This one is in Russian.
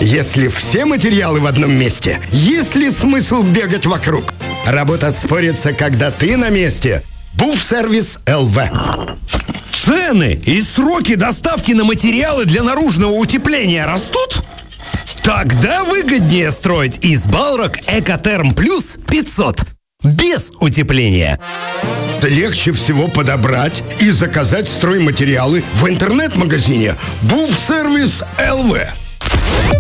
Если все материалы в одном месте, есть ли смысл бегать вокруг? Работа спорится, когда ты на месте. Буфсервис ЛВ. Цены и сроки доставки на материалы для наружного утепления растут? Тогда выгоднее строить из Балрог Экотерм Плюс 500 без утепления. Легче всего подобрать и заказать стройматериалы в интернет-магазине Буфсервис ЛВ.